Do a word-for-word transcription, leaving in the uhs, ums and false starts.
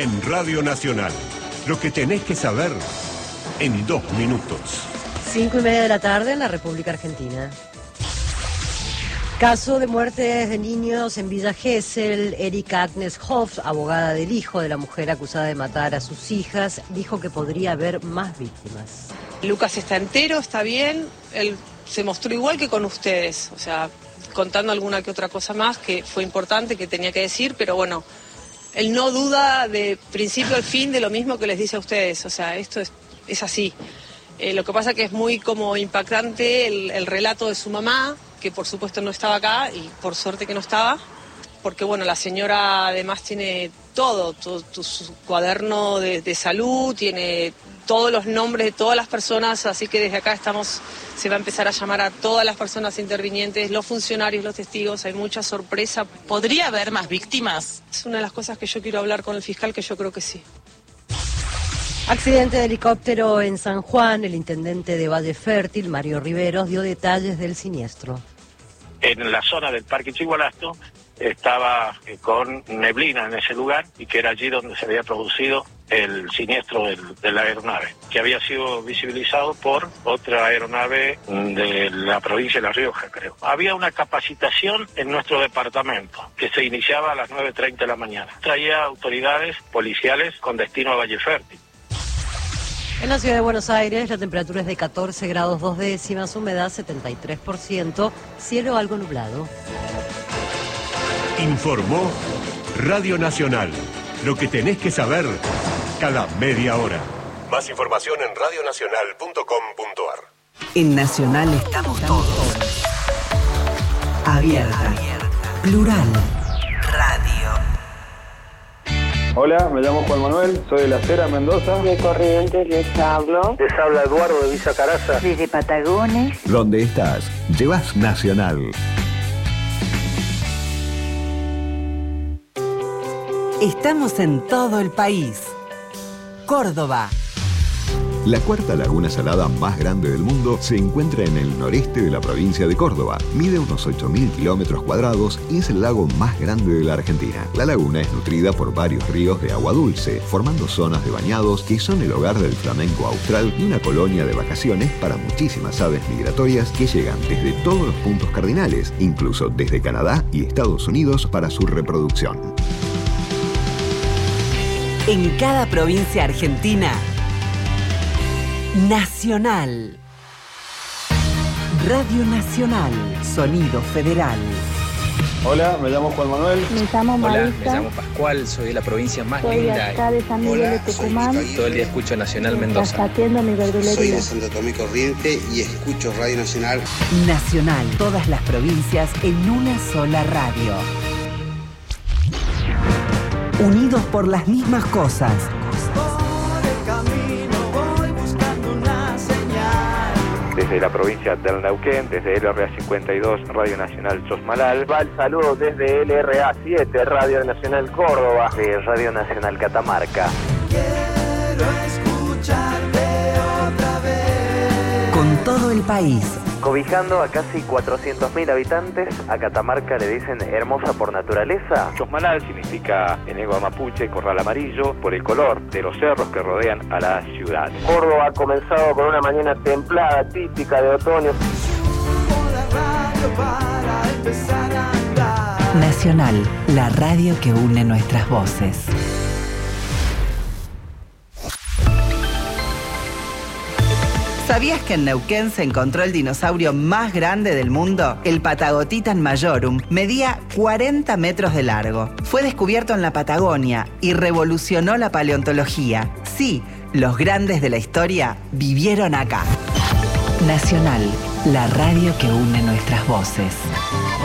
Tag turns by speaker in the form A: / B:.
A: En Radio Nacional, lo que tenés que saber en dos minutos.
B: Cinco y media de la tarde en la República Argentina. Caso de muertes de niños en Villa Gesell. Erika Agnes Hoff, abogada del hijo de la mujer acusada de matar a sus hijas, dijo que podría haber más víctimas.
C: Lucas está entero, está bien, él se mostró igual que con ustedes, o sea, contando alguna que otra cosa más que fue importante, que tenía que decir, pero bueno, él no duda de principio al fin de lo mismo que les dice a ustedes, o sea, esto es, es así. Eh, lo que pasa que es muy como impactante el, el relato de su mamá, que por supuesto no estaba acá y por suerte que no estaba, porque bueno, la señora además tiene todo, todo, todo su cuaderno de, de salud, tiene todos los nombres de todas las personas, así que desde acá estamos, se va a empezar a llamar a todas las personas intervinientes, los funcionarios, los testigos, hay mucha sorpresa.
D: ¿Podría haber más víctimas?
C: Es una de las cosas que yo quiero hablar con el fiscal, que yo creo que sí.
B: Accidente de helicóptero en San Juan. El intendente de Valle Fértil, Mario Riveros, dio detalles del siniestro.
E: En la zona del Parque Chigualasto estaba con neblina en ese lugar y que era allí donde se había producido el siniestro del, de la aeronave, que había sido visibilizado por otra aeronave de la provincia de La Rioja, creo. Había una capacitación en nuestro departamento que se iniciaba a las nueve treinta de la mañana. Traía autoridades policiales con destino a Valle Fértil.
B: En la ciudad de Buenos Aires la temperatura es de catorce grados dos décimas, humedad setenta y tres por ciento, cielo algo nublado.
A: Informó Radio Nacional, lo que tenés que saber cada media hora. Más información en radio nacional punto com punto a r.
F: En Nacional estamos todos. Abierta, plural, radio.
G: Hola, me llamo Juan Manuel, soy de La Cera, Mendoza.
H: De Corrientes les hablo.
G: Les habla Eduardo de Villa Caraza.
H: Desde Patagones.
I: Donde estás, llevas Nacional.
F: Estamos en todo el país. Córdoba.
I: La cuarta laguna salada más grande del mundo se encuentra en el noreste de la provincia de Córdoba. Mide unos ocho mil kilómetros cuadrados y es el lago más grande de la Argentina. La laguna es nutrida por varios ríos de agua dulce, formando zonas de bañados que son el hogar del flamenco austral y una colonia de vacaciones para muchísimas aves migratorias que llegan desde todos los puntos cardinales, incluso desde Canadá y Estados Unidos para su reproducción.
F: En cada provincia argentina, Nacional. Radio Nacional, sonido federal.
G: Hola, me llamo Juan Manuel.
H: Me llamo Marisa.
J: Hola, me llamo Pascual, soy de la provincia más
H: soy
J: linda.
H: Soy de acá de San Miguel de Tucumán.
J: Todo el día escucho Nacional Mendoza.
H: Atiendo mi verdulería.
K: Soy de Santo Tomé Corriente y escucho Radio Nacional.
F: Nacional, todas las provincias en una sola radio. Unidos por las mismas cosas.
L: Desde la provincia del Neuquén, desde L R A cincuenta y dos, Radio Nacional Chosmalal.
M: Va el saludo desde L R A siete, Radio Nacional Córdoba.
L: De Radio Nacional Catamarca.
F: Quiero escucharte otra vez. Con todo el país.
L: Cobijando a casi cuatrocientos mil habitantes, a Catamarca le dicen hermosa por naturaleza. Chosmalal significa en lengua mapuche corral amarillo por el color de los cerros que rodean a la ciudad.
M: Córdoba ha comenzado con una mañana templada, típica de otoño.
F: Nacional, la radio que une nuestras voces. ¿Sabías que en Neuquén se encontró el dinosaurio más grande del mundo? El Patagotitan majorum medía cuarenta metros de largo. Fue descubierto en la Patagonia y revolucionó la paleontología. Sí, los grandes de la historia vivieron acá. Nacional, la radio que une nuestras voces.